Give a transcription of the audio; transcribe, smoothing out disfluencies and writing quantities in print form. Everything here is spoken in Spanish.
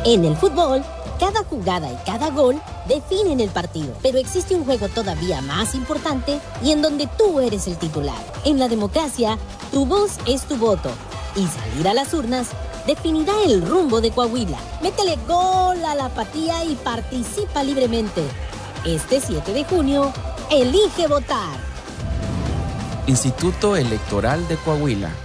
En el fútbol, cada jugada y cada gol definen el partido, pero existe un juego todavía más importante y en donde tú eres el titular. En la democracia, tu voz es tu voto y salir a las urnas definirá el rumbo de Coahuila. Métele gol a la apatía y participa libremente. Este 7 de junio, elige votar. Instituto Electoral de Coahuila.